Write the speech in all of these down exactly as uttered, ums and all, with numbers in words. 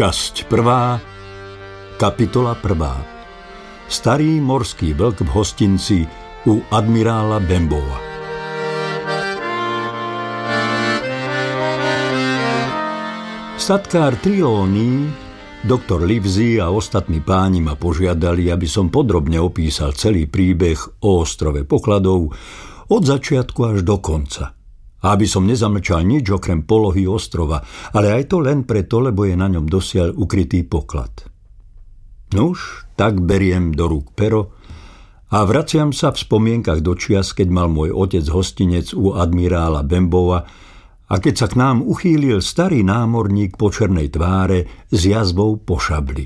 Časť prvá, kapitola prvá. Starý morský vlk v hostinci u admirála Benbowa. Statkár Trelawney, doktor Livesey a ostatní páni ma požiadali, aby som podrobne opísal celý príbeh o ostrove pokladov od začiatku až do konca. A aby som nezamlčal nič okrem polohy ostrova, ale aj to len preto, lebo je na ňom dosiaľ ukrytý poklad. Nuž, tak beriem do rúk pero a vraciam sa v spomienkach do čias, keď mal môj otec hostinec u admirála Benbowa a keď sa k nám uchýlil starý námorník po černej tváre s jazvou po šabli.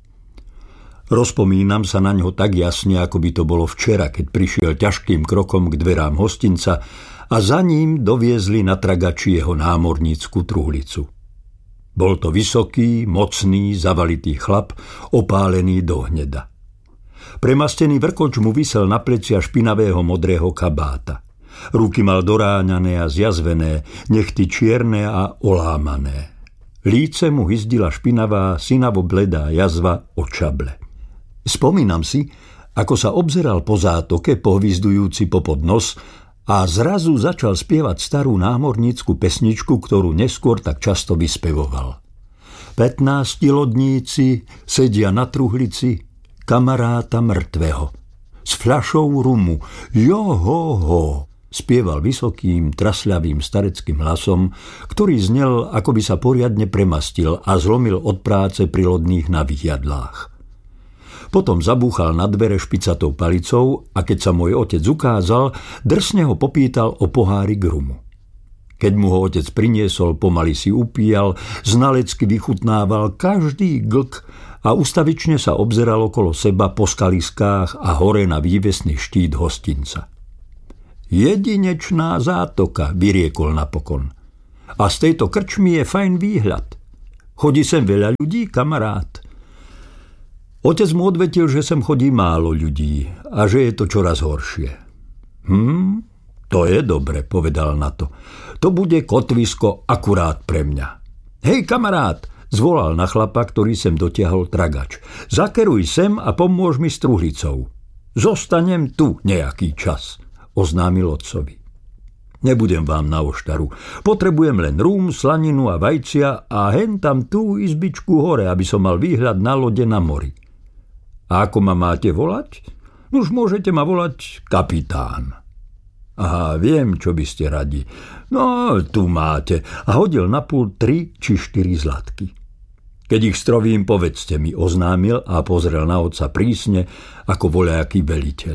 Rozpomínam sa na ňo tak jasne, ako by to bolo včera, keď prišiel ťažkým krokom k dverám hostinca a za ním doviezli na tragači jeho námornícku truhlicu. Bol to vysoký, mocný, zavalitý chlap, opálený do hneda. Premastený vrkoč mu visel na plecia špinavého modrého kabáta. Ruky mal doráňané a zjazvené, nechty čierne a olámané. Líce mu hyzdila špinavá, synavo bledá jazva od šable. Spomínam si, ako sa obzeral po zátoke, pohvizdujúci popod nos, a zrazu začal spievať starú námornícku pesničku, ktorú neskôr tak často vyspevoval. Pätnácti lodníci sedia na truhlici kamaráta mŕtvého. S fľašou rumu, johoho, spieval vysokým, trasľavým stareckým hlasom, ktorý znel, ako by sa poriadne premastil a zlomil od práce pri lodných navyjadlách. Potom zabúchal na dvere špicatou palicou a keď sa môj otec ukázal, drsne ho popýtal o pohárik rumu. Keď mu ho otec priniesol, pomaly si upíjal, znalecky vychutnával každý glk a ustavične sa obzeral okolo seba po skaliskách a hore na vývesný štít hostinca. Jedinečná zátoka, vyriekol napokon. A z tejto krčmy je fajn výhľad. Chodí sem veľa ľudí, kamarát. Otec mu odvetil, že sem chodí málo ľudí a že je to čoraz horšie. Hm, to je dobre, povedal na to. To bude kotvisko akurát pre mňa. Hej, kamarát, zvolal na chlapa, ktorý sem dotiahol tragač. Zakeruj sem a pomôž mi s truhlicou. Zostanem tu nejaký čas, oznámil otcovi. Nebudem vám na oštaru. Potrebujem len rúm, slaninu a vajcia a hen tam tú izbičku hore, aby som mal výhľad na lode na mori. A ako ma máte volať? Už môžete ma volať kapitán. Aha, viem, čo by ste radi. No, tu máte. A hodil na pult tri či štyri zlatky. Keď ich strovím, povedzte mi, oznámil a pozrel na otca prísne, ako voľaký veliteľ.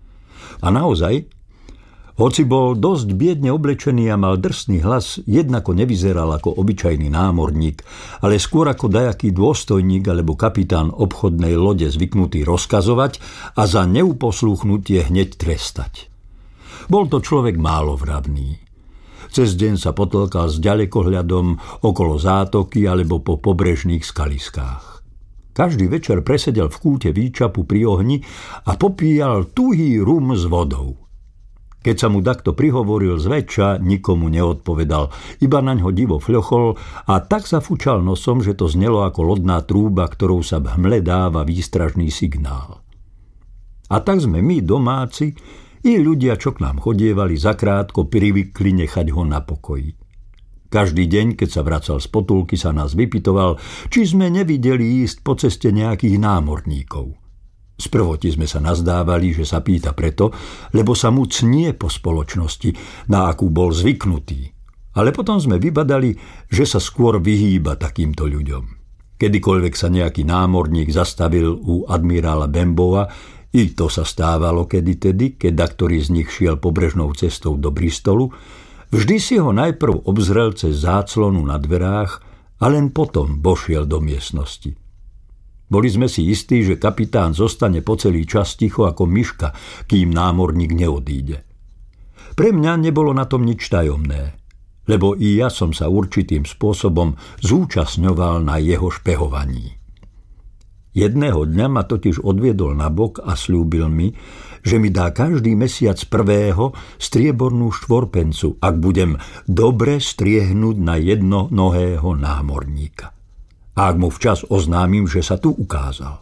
A naozaj, hoci bol dosť biedne oblečený a mal drsný hlas, jednako nevyzeral ako obyčajný námorník, ale skôr ako dajaký dôstojník alebo kapitán obchodnej lode zvyknutý rozkazovať a za neuposluchnutie hneď trestať. Bol to človek málovravný. Cez deň sa potlkal s ďalekohľadom okolo zátoky alebo po pobrežných skaliskách. Každý večer presedel v kúte výčapu pri ohni a popíjal tuhý rum s vodou. Keď sa mu takto prihovoril zväčša, nikomu neodpovedal, iba naňho divo fľochol a tak zafúčal nosom, že to znelo ako lodná trúba, ktorou sa v hmle dáva výstražný signál. A tak sme my, domáci, i ľudia, čo k nám chodievali, zakrátko privykli nechať ho na pokoji. Každý deň, keď sa vracal z potulky, sa nás vypytoval, či sme nevideli ísť po ceste nejakých námorníkov. Sprvoti sme sa nazdávali, že sa pýta preto, lebo sa mu cnie po spoločnosti, na akú bol zvyknutý. Ale potom sme vybadali, že sa skôr vyhýba takýmto ľuďom. Kedykoľvek sa nejaký námorník zastavil u admirála Benbowa, i to sa stávalo kedytedy, keď daktorý z nich šiel pobrežnou cestou do Bristolu, vždy si ho najprv obzrel cez záclonu na dverách a len potom vošiel do miestnosti. Boli sme si istí, že kapitán zostane po celý čas ticho ako myška, kým námorník neodíde. Pre mňa nebolo na tom nič tajomné, lebo i ja som sa určitým spôsobom zúčastňoval na jeho špehovaní. Jedného dňa ma totiž odviedol nabok a sľúbil mi, že mi dá každý mesiac prvého striebornú štvorpencu, ak budem dobre striehnúť na jednonohého námorníka. a ak mu včas oznámim, že sa tu ukázal.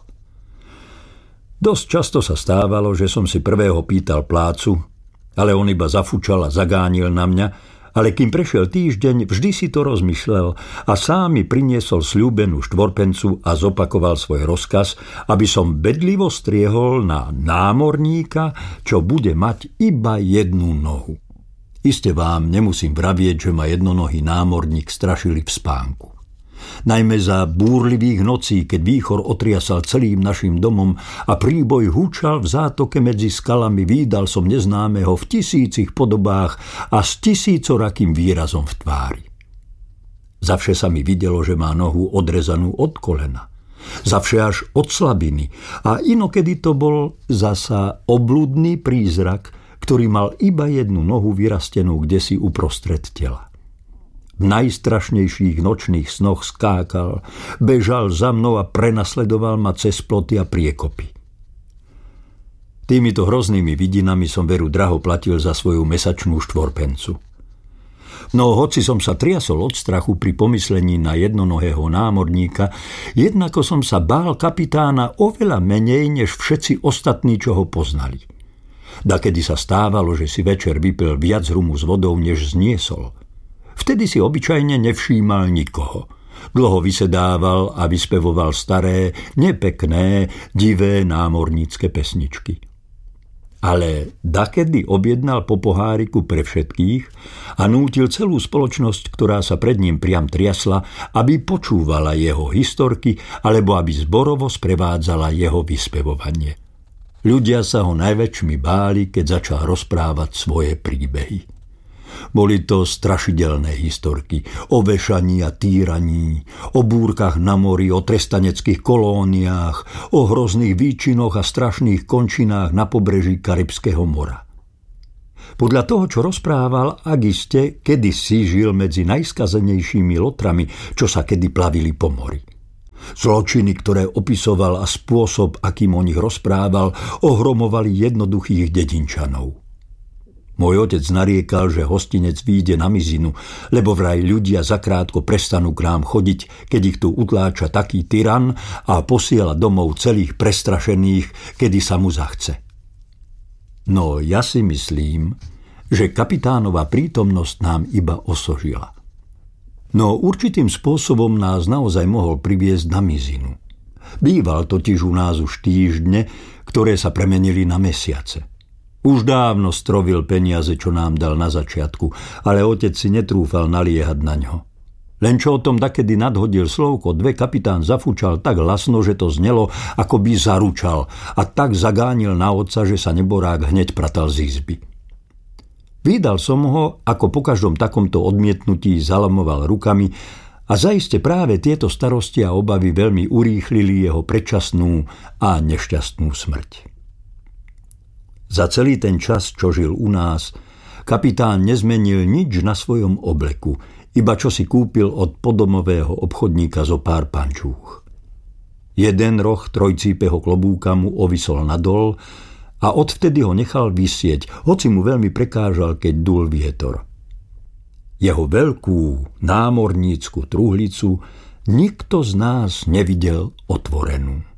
Dosť často sa stávalo, že som si prvého pýtal plácu, ale on iba zafúčal a zagánil na mňa, ale kým prešiel týždeň, vždy si to rozmyslel a sám mi priniesol sľúbenú štvorpencu a zopakoval svoj rozkaz, aby som bedlivo striehol na námorníka, čo bude mať iba jednu nohu. Iste vám nemusím vravieť, že ma jednonohý námorník strašili v spánku. Najmä za búrlivých nocí, keď výchor otriasal celým našim domom a príboj húčal v zátoke medzi skalami, vídal som neznámeho v tisícich podobách a s tisícorakým výrazom v tvári. Zavše sa mi videlo, že má nohu odrezanú od kolena. Zavše až od slabiny a inokedy to bol zasa obludný prízrak, ktorý mal iba jednu nohu vyrastenú kdesi uprostred tela. V najstrašnejších nočných snoch skákal, bežal za mnou a prenasledoval ma cez ploty a priekopy. Týmito hroznými vidinami som veru draho platil za svoju mesačnú štvorpencu. No hoci som sa triasol od strachu pri pomyslení na jednonohého námorníka, jednako som sa bál kapitána oveľa menej než všetci ostatní, čo ho poznali. Dakedy sa stávalo, že si večer vypil viac rumu s vodou, než zniesol. Vtedy si obyčajne nevšímal nikoho. Dlho vysedával a vyspevoval staré, nepekné, divé námornícke pesničky. Ale dakedy objednal po poháriku pre všetkých a nútil celú spoločnosť, ktorá sa pred ním priam triasla, aby počúvala jeho historky alebo aby zborovo sprevádzala jeho vyspevovanie. Ľudia sa ho najväčšmi báli, keď začal rozprávať svoje príbehy. Boli to strašidelné historky o vešaní a týraní, o búrkach na mori, o trestaneckých kolóniách, o hrozných výčinoch a strašných končinách na pobreží Karibského mora. Podľa toho, čo rozprával, ak iste kedysi žil medzi najskazenejšími lotrami, čo sa kedy plavili po mori. Zločiny, ktoré opisoval a spôsob, akým o nich rozprával, ohromovali jednoduchých dedinčanov. Môj otec nariekal, že hostinec vyjde na mizinu, lebo vraj ľudia zakrátko prestanú k nám chodiť, keď ich tu utláča taký tyran a posiela domov celých prestrašených, kedy sa mu zachce. No ja si myslím, že kapitánova prítomnosť nám iba osožila. No určitým spôsobom nás naozaj mohol priviesť na mizinu. Býval totiž u nás už týždne, ktoré sa premenili na mesiace. Už dávno strovil peniaze, čo nám dal na začiatku, ale otec si netrúfal naliehať na ňo. Len čo o tom dakedy nadhodil slovko dve, kapitán zafúčal tak hlasno, že to znelo, ako by zaručal, a tak zagánil na otca, že sa neborák hneď pratal z izby. Vídal som ho, ako po každom takomto odmietnutí zalamoval rukami a zaiste práve tieto starosti a obavy veľmi urýchlili jeho predčasnú a nešťastnú smrť. Za celý ten čas, čo žil u nás, kapitán nezmenil nič na svojom obleku, iba čo si kúpil od podomového obchodníka zo pár pančúch. Jeden roh trojcípeho klobúka mu ovisol nadol a odvtedy ho nechal visieť, hoci mu veľmi prekážal, keď dul vietor. Jeho veľkú námornícku truhlicu nikto z nás nevidel otvorenú.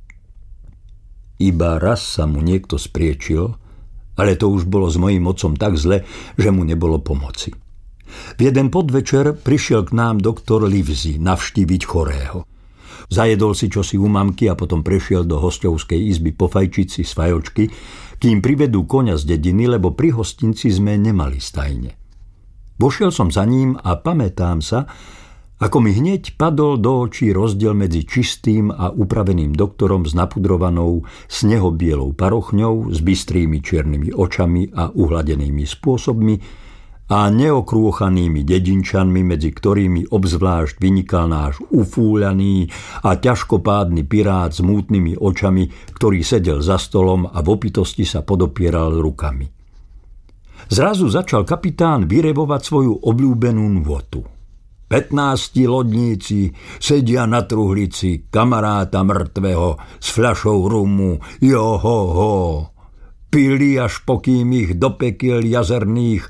Iba raz sa mu niekto spriečil, ale to už bolo s mojím otcom tak zle, že mu nebolo pomoci. V jeden podvečer prišiel k nám doktor Livesey navštíviť chorého. Zajedol si čosi u mamky a potom prešiel do hosťovskej izby pofajčiť si z fajočky, kým privedú koňa z dediny, lebo pri hostinci sme nemali stajne. Vošiel som za ním a pamätám sa, ako mi hneď padol do očí rozdiel medzi čistým a upraveným doktorom s napudrovanou snehobielou parochňou, s bystrými čiernymi očami a uhladenými spôsobmi a neokrôchanými dedinčanmi, medzi ktorými obzvlášť vynikal náš ufúľaný a ťažkopádny pirát s mútnymi očami, ktorý sedel za stolom a v opitosti sa podopieral rukami. Zrazu začal kapitán vyrevovať svoju obľúbenú nôtu. Pätnácti lodníci sedia na truhlici kamaráta mŕtvého s fľašou rumu, johoho. Pili až pokým ich do pekiel jazerných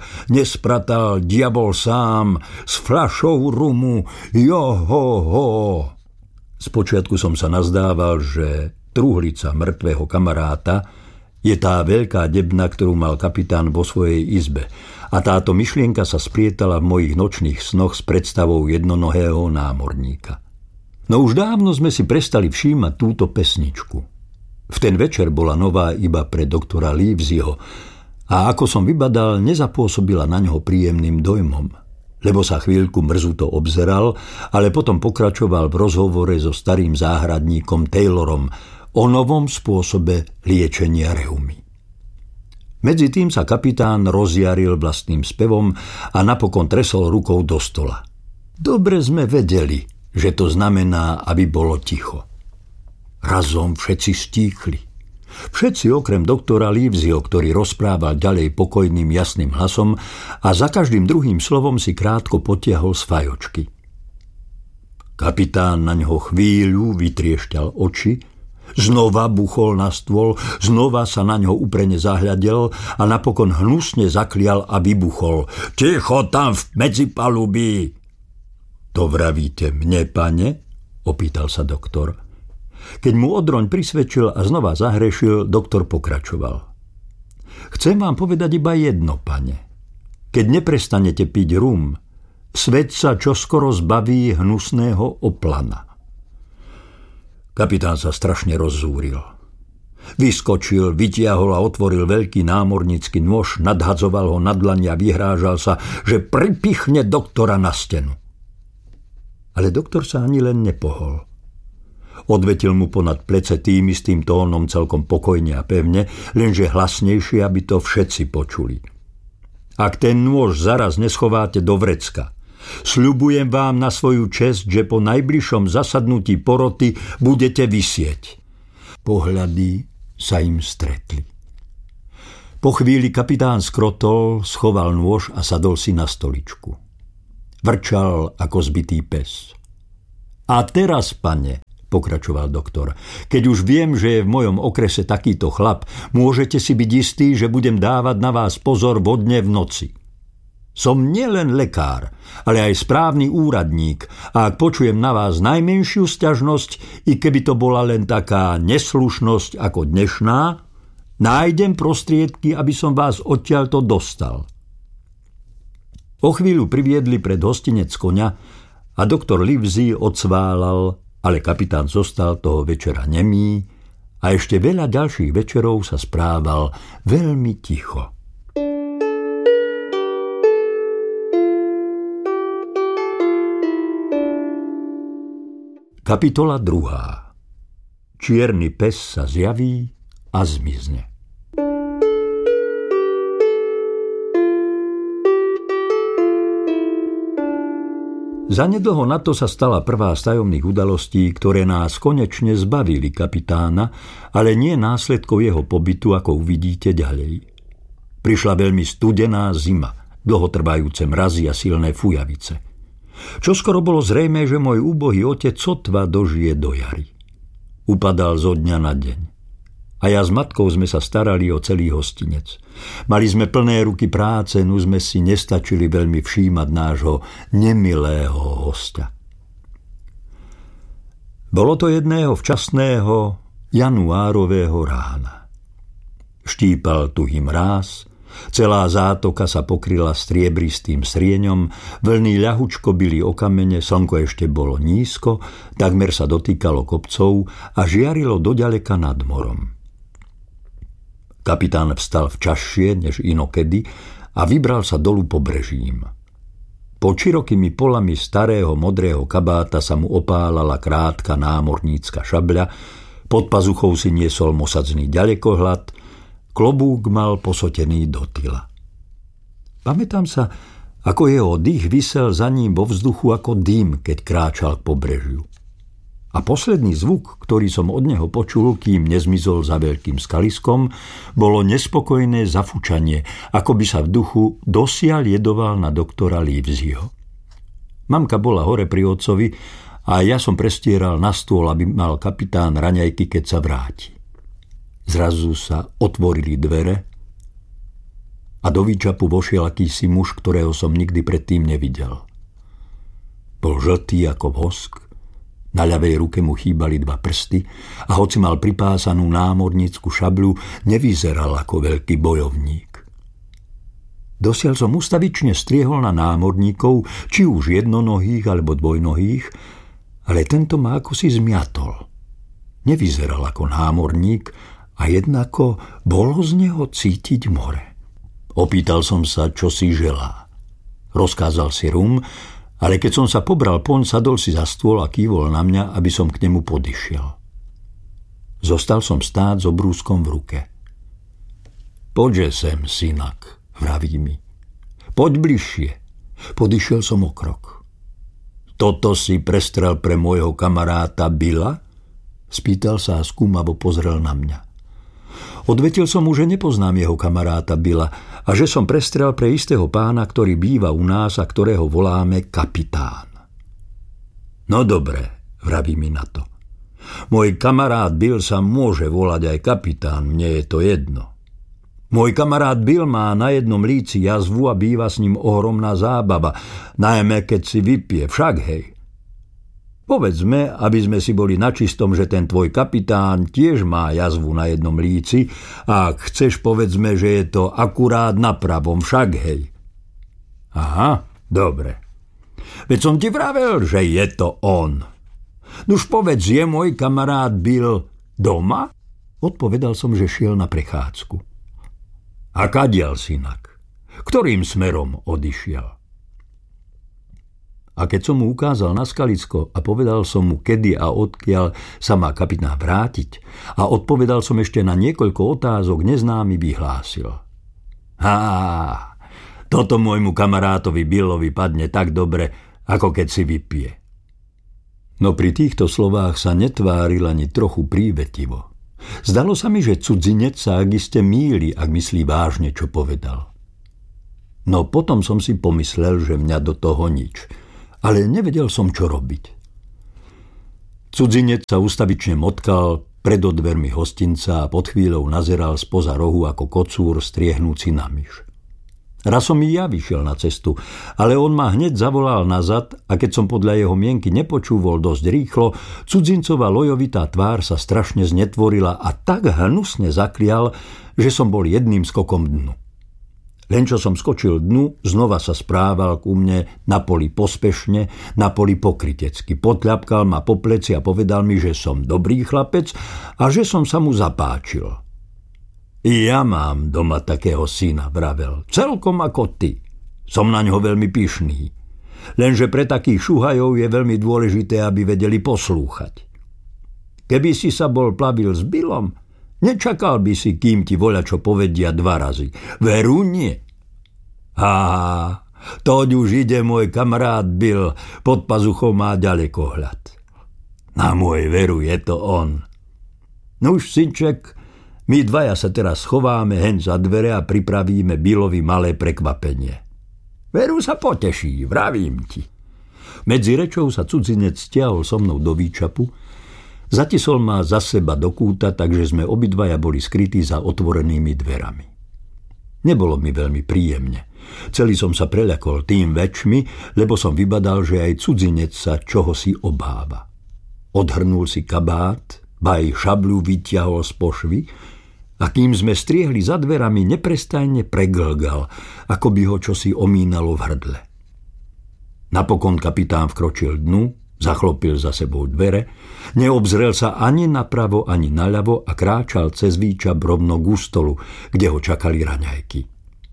nespratal diabol sám s fľašou rumu, johoho. Spočiatku som sa nazdával, že truhlica mŕtvého kamaráta je tá veľká debna, ktorú mal kapitán vo svojej izbe, a táto myšlienka sa splietala v mojich nočných snoch s predstavou jednonohého námorníka. No už dávno sme si prestali všímať túto pesničku. V ten večer bola nová iba pre doktora Liveseyho a ako som vybadal, nezapôsobila na ňoho príjemným dojmom, lebo sa chvíľku mrzuto obzeral, ale potom pokračoval v rozhovore so starým záhradníkom Taylorom o novom spôsobe liečenia reumy. Medzi tým sa kapitán rozjaril vlastným spevom a napokon tresol rukou do stola. Dobre sme vedeli, že to znamená, aby bolo ticho. Razom všetci stíchli. Všetci okrem doktora Liveseyho, ktorý rozprával ďalej pokojným jasným hlasom a za každým druhým slovom si krátko potiahol z fajočky. Kapitán na ňoho chvíľu vytriešťal oči, znova buchol na stôl, znova sa na ňo uprene zahľadel a napokon hnusne zaklial a vybuchol. Ticho tam v medzipalubí! To vravíte mne, pane? Opýtal sa doktor. Keď mu odroň prisvedčil a znova zahrešil, doktor pokračoval. Chcem vám povedať iba jedno, pane. Keď neprestanete piť rum, svet sa čoskoro zbaví hnusného oplana. Kapitán sa strašne rozzúril. Vyskočil, vytiahol a otvoril veľký námornícky nôž, nadhadzoval ho na dlani a vyhrážal sa, že pripichne doktora na stenu. Ale doktor sa ani len nepohol. Odvetil mu ponad plece tým istým tónom celkom pokojne a pevne, lenže hlasnejšie, aby to všetci počuli. Ak ten nôž zaraz neschováte do vrecka, sľubujem vám na svoju česť, že po najbližšom zasadnutí poroty budete visieť. Pohľady sa im stretli. Po chvíli kapitán skrotol, schoval nôž a sadol si na stoličku. Vrčal ako zbitý pes. A teraz, pane, pokračoval doktor, keď už viem, že je v mojom okrese takýto chlap, môžete si byť istí, že budem dávať na vás pozor vodne v noci. Som nielen lekár, ale aj správny úradník a ak počujem na vás najmenšiu sťažnosť, i keby to bola len taká neslušnosť ako dnešná, nájdem prostriedky, aby som vás odtiaľto dostal. O chvíľu priviedli pred hostinec koňa a doktor Livesey odsválal, ale kapitán zostal toho večera nemý a ešte veľa ďalších večerov sa správal veľmi ticho. Kapitola druhá. Čierny pes sa zjaví a zmizne. Zanedlho na to sa stala prvá z tajomných udalostí, ktoré nás konečne zbavili kapitána, ale nie následkov jeho pobytu, ako uvidíte ďalej. Prišla veľmi studená zima, dlhotrvajúce mrazy a silné fujavice. Čoskoro bolo zrejmé, že môj úbohý otec sotva dožije do jary. Upadal zo dňa na deň. A ja s matkou sme sa starali o celý hostinec. Mali sme plné ruky práce, no sme si nestačili veľmi všímať nášho nemilého hostia. Bolo to jedného včasného januárového rána. Štípal tuhý mráz, celá zátoka sa pokryla striebristým srieňom, vlny ľahučko bili o kamene, slnko ešte bolo nízko, takmer sa dotýkalo kopcov a žiarilo doďaleka nad morom. Kapitán vstal včasšie než inokedy a vybral sa dolu pobrežím. Pod širokými polami starého modrého kabáta sa mu opálala krátka námornícka šabľa, pod pazuchou si niesol mosadzný ďalekohľad, klobúk mal posotený do tyla. Pamätám sa, ako jeho dých visel za ním vo vzduchu ako dým, keď kráčal k pobrežiu. A posledný zvuk, ktorý som od neho počul, kým nezmizol za veľkým skaliskom, bolo nespokojné zafučanie, ako by sa v duchu dosiaľ jedoval na doktora Liveseyho. Mamka bola hore pri otcovi a ja som prestieral na stôl, aby mal kapitán raňajky, keď sa vráti. Zrazu sa otvorili dvere a do výčapu vošiel akýsi muž, ktorého som nikdy predtým nevidel. Bol žltý ako vosk, Na ľavej ruke mu chýbali dva prsty a hoci mal pripásanú námornícku šabľu, nevyzeral ako veľký bojovník. Dosiaľ som ustavične striehol na námorníkov, či už jednonohých alebo dvojnohých, ale tento ma akosi zmiatol. Nevyzeral ako námorník a jednako bolo z neho cítiť more. Opýtal som sa, čo si želá. Rozkázal si rum, ale keď som sa pobral poň, sadol si za stôl a kývol na mňa, aby som k nemu podišiel. Zostal som stáť s obrúskom v ruke. Poďže sem, synak, vraví mi. Poď bližšie. Podišiel som o krok. Toto si prestrel pre môjho kamaráta Billa? Spýtal sa a skúmavo pozrel na mňa. Odvetil som mu, že nepoznám jeho kamaráta Billa a že som prestrel pre istého pána, ktorý býva u nás a ktorého voláme kapitán. No dobre, vraví mi na to. Môj kamarát Bill sa môže volať aj kapitán, mne je to jedno. Môj kamarát Bill má na jednom líci jazvu a býva s ním ohromná zábava, najmä keď si vypije, však hej. Povedzme, aby sme si boli načistom, že ten tvoj kapitán tiež má jazvu na jednom líci a ak chceš, povedzme, že je to akurát na pravom, však hej. Aha, dobre. Veď som ti vravel, že je to on. Nuž povedz, je môj kamarát Bill doma? Odpovedal som, že šiel na prechádzku. A kadiaľ, synak? Ktorým smerom odišiel? A keď som mu ukázal na skalicko a povedal som mu, kedy a odkiaľ sa má kapitán vrátiť a odpovedal som ešte na niekoľko otázok, neznámy vyhlásil. Há, toto môjmu kamarátovi Billovi padne tak dobre, ako keď si vypije. No pri týchto slovách sa netváril ani trochu prívetivo. Zdalo sa mi, že cudzinec sa ak iste mýli, ak myslí vážne, čo povedal. No potom som si pomyslel, že mňa do toho nič, ale nevedel som, čo robiť. Cudzinec sa ustavične motkal pred odvermi hostinca a pod chvíľou nazeral spoza rohu ako kocúr striehnúci na myš. Raz som i ja vyšiel na cestu, ale on ma hneď zavolal nazad a keď som podľa jeho mienky nepočúval dosť rýchlo, cudzincová lojovitá tvár sa strašne znetvorila a tak hnusne zaklial, že som bol jedným skokom dnu. Len čo som skočil dnu, znova sa správal ku mne na poli pospešne, na poli pokrytecky. Potľapkal ma po pleci a povedal mi, že som dobrý chlapec a že som sa mu zapáčil. I ja mám doma takého syna, vravel, celkom ako ty. Som na ňo veľmi pyšný. Lenže pre takých šuhajov je veľmi dôležité, aby vedeli poslúchať. Keby si sa bol plavil s Billom, nečakal by si, kým ti voľačo povedia dva razy. Veru nie. Á, toť už ide môj kamarát Bill, pod pazuchou má ďalekohľad. Na môj veru je to on. Nuž, synček, my dvaja sa teraz schováme hen za dvere a pripravíme Billovi malé prekvapenie. Veru sa poteší, vravím ti. Medzi rečou sa cudzinec stiahol so mnou do výčapu, zatisol ma za seba do kúta, takže sme obidvaja boli skrytí za otvorenými dverami. Nebolo mi veľmi príjemne. Celý som sa preľakol tým väčšmi, lebo som vybadal, že aj cudzinec sa čohosi obáva. Odhrnul si kabát, ba aj šabľu vyťahol z pošvy a kým sme striehli za dverami, neprestajne preglgal, ako by ho čosi omínalo v hrdle. Napokon kapitán vkročil dnu, zachlopil za sebou dvere, neobzrel sa ani napravo, ani naľavo a kráčal cez výčap rovno k stolu, kde ho čakali raňajky.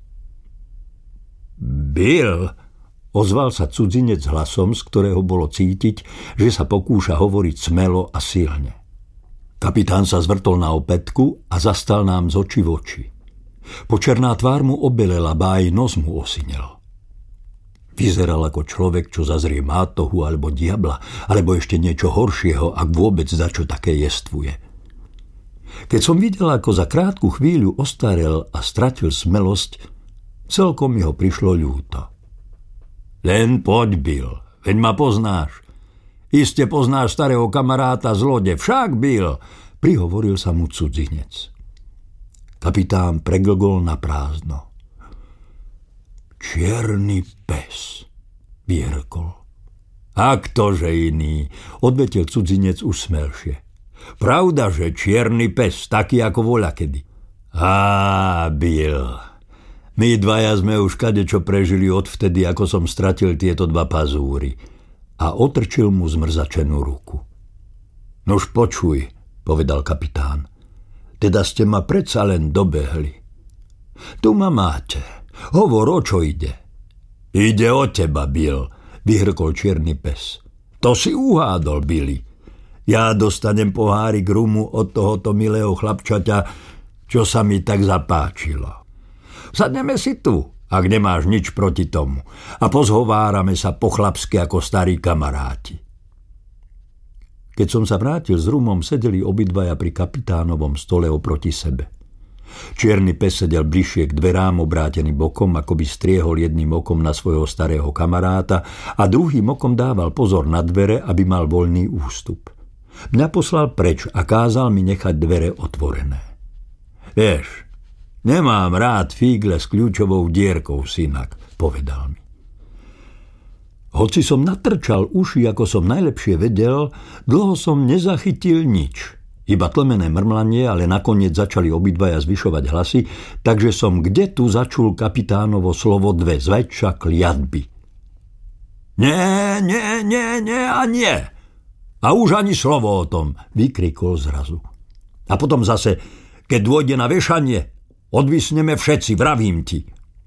Bill, ozval sa cudzinec hlasom, z ktorého bolo cítiť, že sa pokúša hovoriť smelo a silne. Kapitán sa zvrtol na opätku a zastal nám z očí v oči. Počerná tvár mu obelela, ba aj nos mu osinel. Vyzeral ako človek, čo zazrie mátohu alebo diabla, alebo ešte niečo horšieho, ak vôbec dačo také jestvuje. Keď som videl, ako za krátku chvíľu ostarel a stratil smelosť, celkom mi ho prišlo ľúto. Len poď, Bill, veď ma poznáš. Iste poznáš starého kamaráta z lode, však, Bill, prihovoril sa mu cudzinec. Kapitán preglgol na prázdno. Čierny pes, vyhrkol. A ktože iný, odvetil cudzinec už smelšie. Pravda, že čierny pes, taký ako voľakedy. Á, Bill, my dvaja sme už kadečo prežili odvtedy, ako som stratil tieto dva pazúry. A otrčil mu zmrzačenú ruku. Nož počuj, povedal kapitán, teda ste ma predsa len dobehli. Tu ma máte, hovor, o čo ide? Ide o teba, Bill, vyhrkol čierny pes. To si uhádol, Billy. Ja dostanem pohárik rumu od tohoto milého chlapčaťa, čo sa mi tak zapáčilo. Sadneme si tu, ak nemáš nič proti tomu, a pozhovárame sa po chlapsky ako starí kamaráti. Keď som sa vrátil s rumom, sedeli obidvaja pri kapitánovom stole oproti sebe. Čierny pes sedel bližšie k dverám, obrátený bokom, ako by striehol jedným okom na svojho starého kamaráta a druhým okom dával pozor na dvere, aby mal voľný ústup. Mňa poslal preč a kázal mi nechať dvere otvorené. Vieš, nemám rád fígle s kľúčovou dierkou, synak, povedal mi. Hoci som natrčal uši, ako som najlepšie vedel, dlho som nezachytil nič. Iba tlmené mrmlanie, ale nakoniec začali obidvaja zvyšovať hlasy, takže som kde tu začul kapitánovo slovo dve zväčša kliatby. Nie, nie, nie, nie a nie. A už ani slovo o tom, vykrikol zrazu. A potom zase, keď dôjde na vešanie, odvisneme všetci, vravím ti.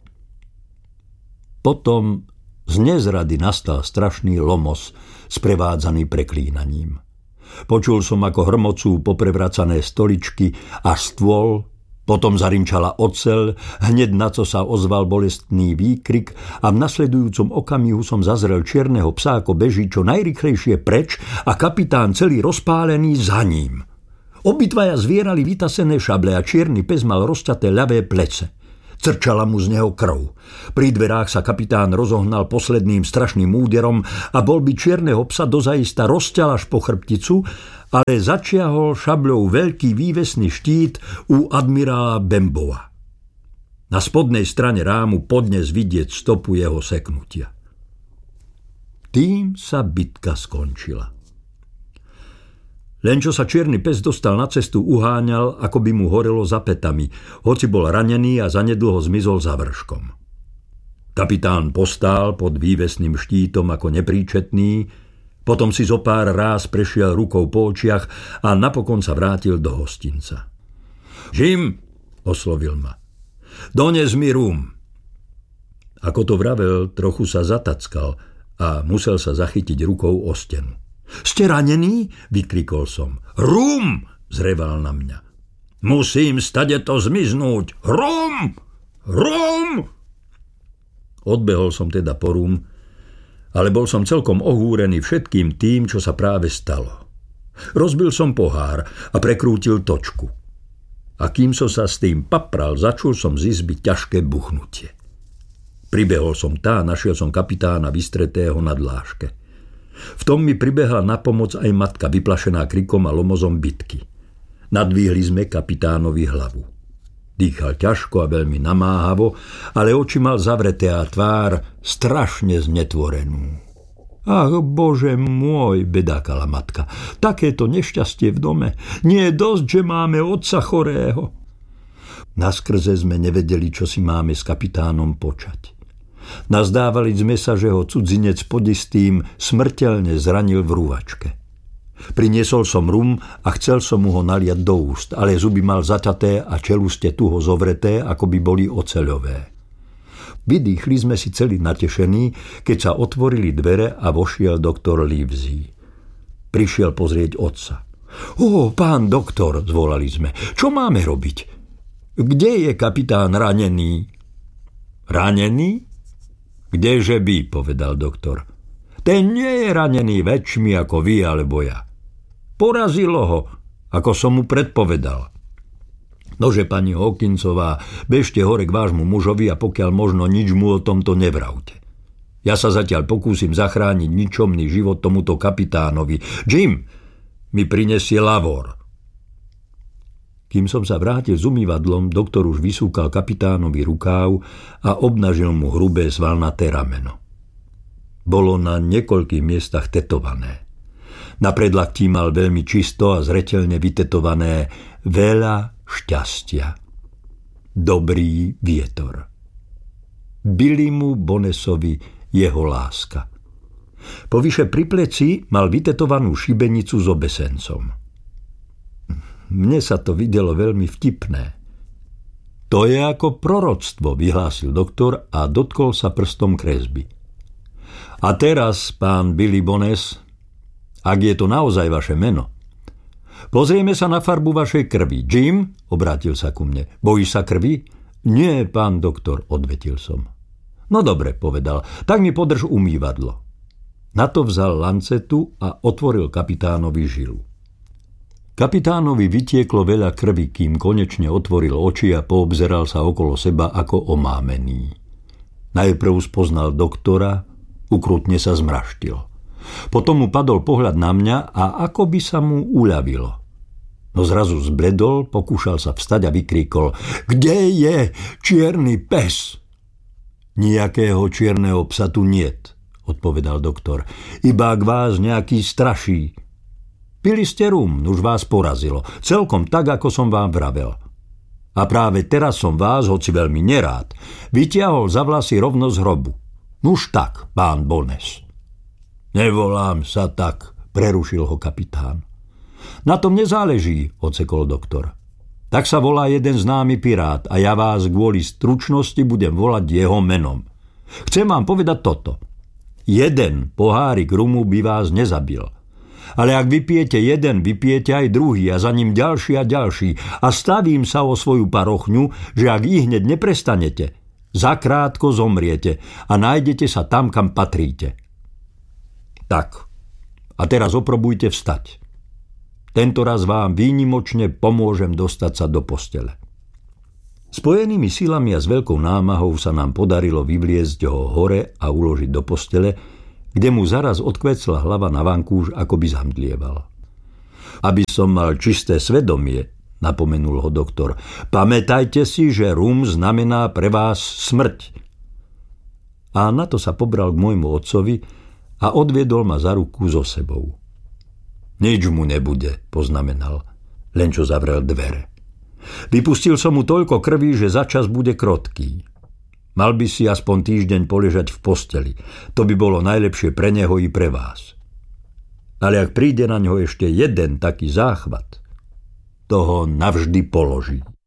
Potom z nezrady nastal strašný lomos, sprevádzaný preklínaním. Počul som, ako hrmocú poprevracané stoličky a stôl, potom zarinčala oceľ, hneď na co sa ozval bolestný výkrik a v nasledujúcom okamihu som zazrel čierneho psa, ako beží čo najrýchlejšie preč a kapitán celý rozpálený za ním. Obidvaja zvierali vytasené šable a čierny pes mal rozťaté ľavé plece. Crčala mu z neho krv. Pri dverách sa kapitán rozohnal posledným strašným úderom a bol by čierneho psa dozaista rozťal až po chrbticu, ale začiahol šabľou veľký vývesný štít u admirála Bembova. Na spodnej strane rámu podnes vidieť stopu jeho seknutia. Tým sa bitka skončila. Len čo sa čierny pes dostal na cestu, uháňal, ako by mu horelo za pätami, hoci bol ranený a zanedlho zmizol za vrškom. Kapitán postál pod vývesným štítom ako nepríčetný, potom si zo pár ráz prešiel rukou po očiach a napokon sa vrátil do hostinca. Jim, oslovil ma, dones mi rum. Ako to vravel, trochu sa zatackal a musel sa zachytiť rukou o stenu. Ste ranený? Vykrikol som. Rum! Zreval na mňa. Musím stade to zmiznúť. Rum! Rum! Odbehol som teda po rum, ale bol som celkom ohúrený všetkým tým, čo sa práve stalo. Rozbil som pohár a prekrútil točku. A kým som sa s tým papral, začul som z izby ťažké buchnutie. Pribehol som tá, našiel som kapitána vystretého na dláške. V tom mi pribehla na pomoc aj matka, vyplašená krikom a lomozom bitky. Nadvihli sme kapitánovi hlavu. Dýchal ťažko a veľmi namáhavo, ale oči mal zavreté a tvár strašne znetvorenú. Ach, Bože môj, bedákala matka, takéto nešťastie v dome. Nie je dosť, že máme otca chorého. Naskrze sme nevedeli, čo si máme s kapitánom počať. Nazdávali sme sa, že ho cudzinec podistým smrteľne zranil v rúvačke. Priniesol som rum a chcel som mu ho naliať do úst, ale zuby mal zaťaté a čeluste tuho zovreté, ako by boli oceľové. Vydýchli sme si celý natešení, keď sa otvorili dvere a vošiel doktor Livesey. Prišiel pozrieť otca. Ó, pán doktor, zvolali sme, čo máme robiť? Kde je kapitán ranený? Ranený? Kdeže by, povedal doktor. Ten nie je ranený väčšmi ako vy alebo ja. Porazilo ho, ako som mu predpovedal. Nože, pani Hawkinsová, bežte hore k vášmu mužovi a pokiaľ možno nič mu o tomto nevravte. Ja sa zatiaľ pokúsim zachrániť ničomný život tomuto kapitánovi. Jim mi prinesie lavor. Kým som sa vrátil s umývadlom, doktor už vysúkal kapitánovi rukáv a obnažil mu hrubé svalnaté rameno. Bolo na niekoľkých miestach tetované. Na predlaktí mal veľmi čisto a zreteľne vytetované veľa šťastia. Dobrý vietor. Bili mu Bonesovi jeho láska. Povyše pri pleci mal vytetovanú šibenicu s obesencom. Mne sa to videlo veľmi vtipné. To je ako proroctvo, vyhlásil doktor a dotkol sa prstom kresby. A teraz, pán Billy Bones, ak je to naozaj vaše meno, pozrieme sa na farbu vašej krvi. Jim, obrátil sa ku mne, bojíš sa krvi? Nie, pán doktor, odvetil som. No dobre, povedal, tak mi podrž umývadlo. Na to vzal lancetu a otvoril kapitánovi žilu. Kapitánovi vytieklo veľa krvi, kým konečne otvoril oči a poobzeral sa okolo seba ako omámený. Najprv spoznal doktora, ukrutne sa zmraštil. Potom mu padol pohľad na mňa a ako by sa mu uľavilo. No zrazu zbledol, pokúšal sa vstať a vykríkol: Kde je čierny pes? Nijakého čierneho psa tu niet, odpovedal doktor. Iba ak vás nejaký straší. Pili ste rum, už vás porazilo. Celkom tak, ako som vám vravel. A práve teraz som vás, hoci veľmi nerád, vytiahol za vlasy rovno z hrobu. Nuž tak, pán Bones. Nevolám sa tak, prerušil ho kapitán. Na tom nezáleží, odsekol doktor. Tak sa volá jeden známy pirát a ja vás kvôli stručnosti budem volať jeho menom. Chcem vám povedať toto. Jeden pohárik rumu by vás nezabil. Ale ak vypijete jeden, vypijete aj druhý a za ním ďalší a ďalší a stavím sa o svoju parochňu, že ak ich hneď neprestanete, zakrátko zomriete a nájdete sa tam, kam patríte. Tak, a teraz oprobujte vstať. Tento raz vám výnimočne pomôžem dostať sa do postele. Spojenými silami a s veľkou námahou sa nám podarilo vyvliezť ho hore a uložiť do postele, kde mu zaraz odkvecla hlava na vankúš, ako by zamdlieval. Aby som mal čisté svedomie, napomenul ho doktor, pamätajte si, že rum znamená pre vás smrť. A na to sa pobral k môjmu otcovi a odviedol ma za ruku so sebou. Nič mu nebude, poznamenal, len čo zavrel dvere. Vypustil som mu toľko krvi, že začas bude krotký. Mal by si aspoň týždeň poležať v posteli. To by bolo najlepšie pre neho i pre vás. Ale ak príde na ňo ešte jeden taký záchvat, toho navždy položí.